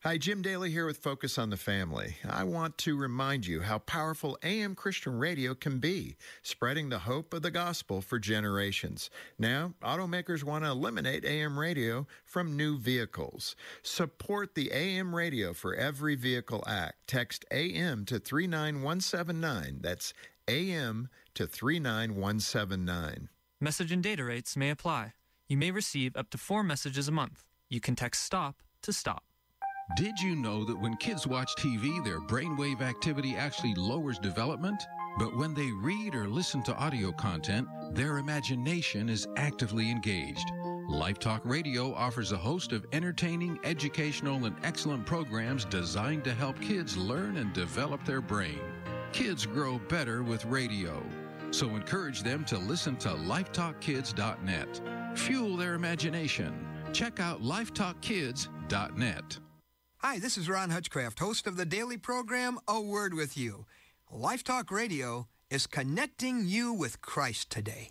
Hi, Jim Daly here with Focus on the Family. I want to remind you how powerful AM Christian radio can be, spreading the hope of the gospel for generations. Now, automakers want to eliminate AM radio from new vehicles. Support the AM Radio for Every Vehicle Act. Text AM to 39179. That's AM to 39179. Message and data rates may apply. You may receive up to 4 messages a month. You can text STOP to STOP. Did you know that when kids watch TV, their brainwave activity actually lowers development? But when they read or listen to audio content, their imagination is actively engaged. LifeTalk Radio offers a host of entertaining, educational, and excellent programs designed to help kids learn and develop their brain. Kids grow better with radio. So encourage them to listen to lifetalkkids.net. Fuel their imagination. Check out lifetalkkids.net. Hi, this is Ron Hutchcraft, host of the daily program, A Word With You. LifeTalk Radio is connecting you with Christ today.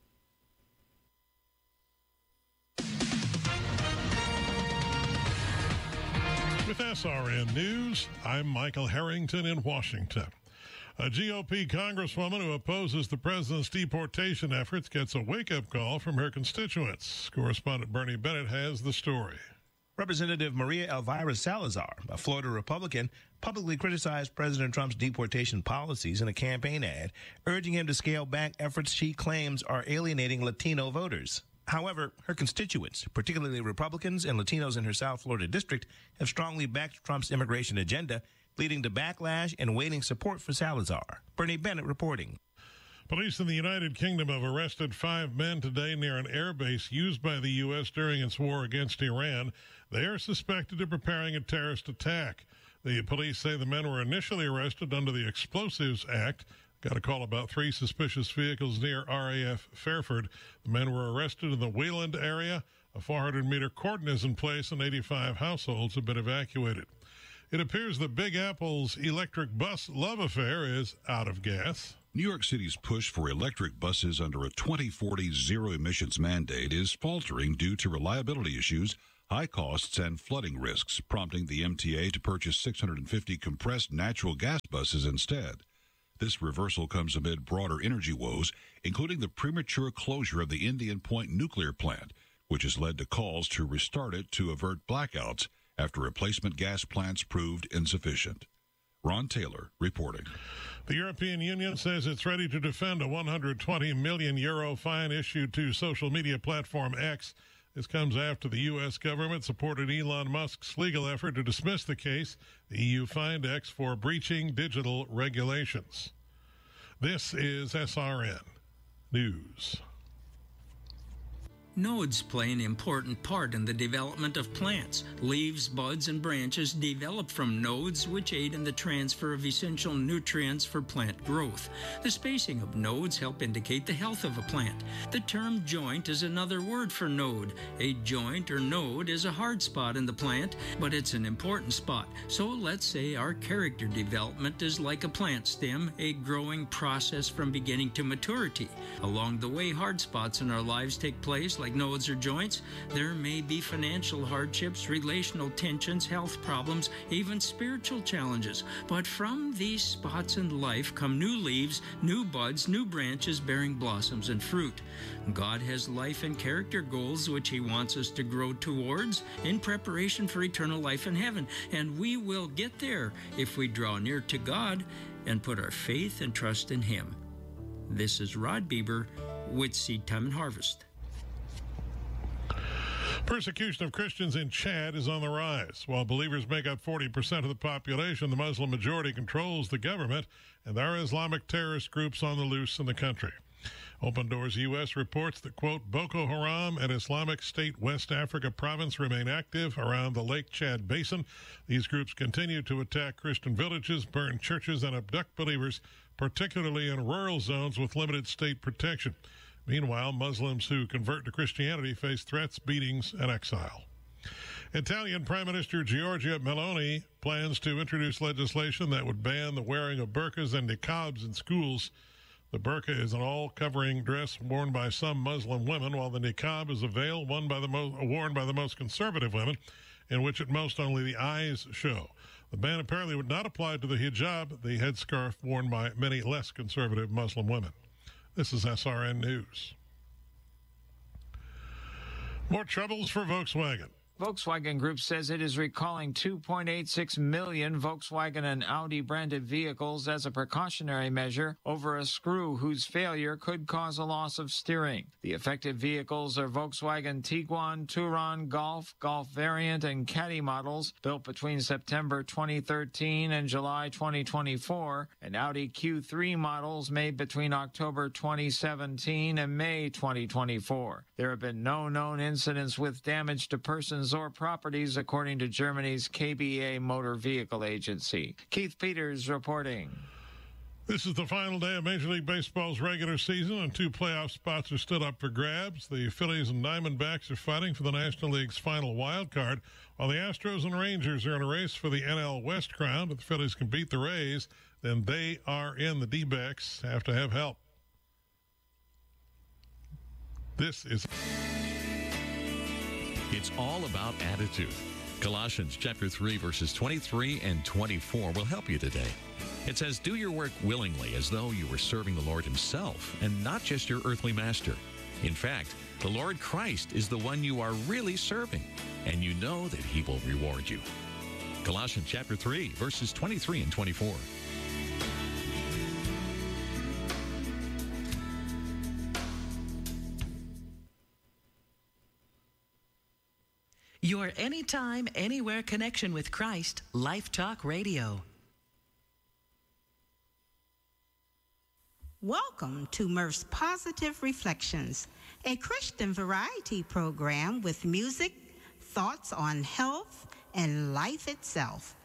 With SRN News, I'm Michael Harrington in Washington. A GOP congresswoman who opposes the president's deportation efforts gets a wake-up call from her constituents. Correspondent Bernie Bennett has the story. Representative Maria Elvira Salazar, a Florida Republican, publicly criticized President Trump's deportation policies in a campaign ad, urging him to scale back efforts she claims are alienating Latino voters. However, her constituents, particularly Republicans and Latinos in her South Florida district, have strongly backed Trump's immigration agenda, leading to backlash and waning support for Salazar. Bernie Bennett reporting. Police in the United Kingdom have arrested 5 men today near an airbase used by the U.S. during its war against Iran. They are suspected of preparing a terrorist attack. The police say the men were initially arrested under the Explosives Act. Got a call about 3 suspicious vehicles near RAF Fairford. The men were arrested in the Wayland area. A 400-meter cordon is in place and 85 households have been evacuated. It appears that Big Apple's electric bus love affair is out of gas. New York City's push for electric buses under a 2040 zero-emissions mandate is faltering due to reliability issues, high costs, and flooding risks, prompting the MTA to purchase 650 compressed natural gas buses instead. This reversal comes amid broader energy woes, including the premature closure of the Indian Point nuclear plant, which has led to calls to restart it to avert blackouts after replacement gas plants proved insufficient. Ron Taylor reporting. The European Union says it's ready to defend a 120 million euro fine issued to social media platform X. This comes after the U.S. government supported Elon Musk's legal effort to dismiss the case. The EU fined X for breaching digital regulations. This is SRN News. Nodes play an important part in the development of plants. Leaves, buds, and branches develop from nodes, which aid in the transfer of essential nutrients for plant growth. The spacing of nodes help indicate the health of a plant. The term joint is another word for node. A joint or node is a hard spot in the plant, but it's an important spot. So let's say our character development is like a plant stem, a growing process from beginning to maturity. Along the way, hard spots in our lives take place, like nodes or joints. There may be financial hardships, relational tensions, health problems, even spiritual challenges. But from these spots in life come new leaves, new buds, new branches bearing blossoms and fruit. God has life and character goals which He wants us to grow towards in preparation for eternal life in heaven. And we will get there if we draw near to God and put our faith and trust in Him. This is Rod Bieber with Seed Time and Harvest. Persecution of Christians in Chad is on the rise. While believers make up 40% of the population, the Muslim majority controls the government, and there are Islamic terrorist groups on the loose in the country. Open Doors U.S. reports that, quote, Boko Haram and Islamic State West Africa province remain active around the Lake Chad Basin. These groups continue to attack Christian villages, burn churches, and abduct believers, particularly in rural zones with limited state protection. Meanwhile, Muslims who convert to Christianity face threats, beatings, and exile. Italian Prime Minister Giorgia Meloni plans to introduce legislation that would ban the wearing of burqas and niqabs in schools. The burqa is an all-covering dress worn by some Muslim women, while the niqab is a veil worn by the most conservative women. in which at most only the eyes show. The ban apparently would not apply to the hijab, the headscarf worn by many less conservative Muslim women. This is SRN News. More troubles for Volkswagen. Volkswagen Group says it is recalling 2.86 million Volkswagen and Audi branded vehicles as a precautionary measure over a screw whose failure could cause a loss of steering. The affected vehicles are Volkswagen Tiguan, Touran, Golf, Golf Variant, and Caddy models built between September 2013 and July 2024, and Audi Q3 models made between October 2017 and May 2024. There have been no known incidents with damage to persons or properties, according to Germany's KBA Motor Vehicle Agency. Keith Peters reporting. This is the final day of Major League Baseball's regular season, and 2 playoff spots are stood up for grabs. The Phillies and Diamondbacks are fighting for the National League's final wild card, while the Astros and Rangers are in a race for the NL West crown. If the Phillies can beat the Rays, then they are in. The D-backs have to have help. This is... It's all about attitude. Colossians chapter 3, verses 23 and 24 will help you today. It says, do your work willingly as though you were serving the Lord himself and not just your earthly master. In fact, the Lord Christ is the one you are really serving, and you know that he will reward you. Colossians chapter 3, verses 23 and 24. Your anytime, anywhere connection with Christ, Life Talk Radio. Welcome to Murph's Positive Reflections, a Christian variety program with music, thoughts on health, and life itself.